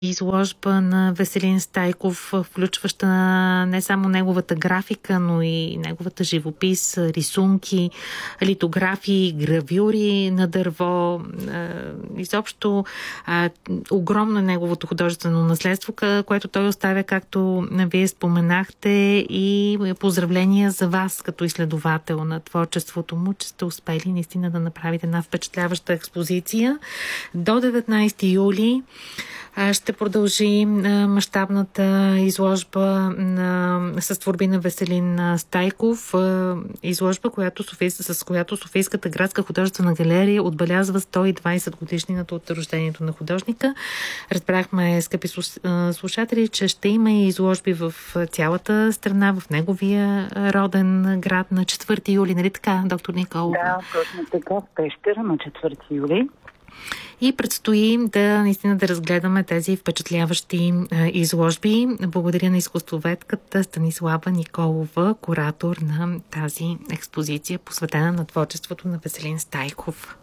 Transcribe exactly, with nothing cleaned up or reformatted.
изложба на Веселин Стайков, включваща не само неговата графика, но и неговата живопис, рисунки, литографии, гравюри на дърво. Изобщо огромно е неговото художествено наследство, което той оставя, както вие споменахте, и поздравления за вас като изследовател на творчеството му, че сте успели наистина да направите една впечатляваща експозиция. До деветнайсети юли ще продължи мащабната изложба на, с творби на Веселин Стайков. Изложба, която Софийска, с която Софийската градска художествена галерия отбелязва сто и двайсет годишнината от рождението на художника. Разбрахме, скъпи слушатели, че ще има и изложби в цялата страна, в неговия роден град на четвърти юли. Нали така, доктор Николова? Да, точно така, в Пещера на четвърти юли. И предстои да наистина да разгледаме тези впечатляващи а, изложби. Благодаря на изкуствоведката Станислава Николова, куратор на тази експозиция, посветена на творчеството на Веселин Стайков.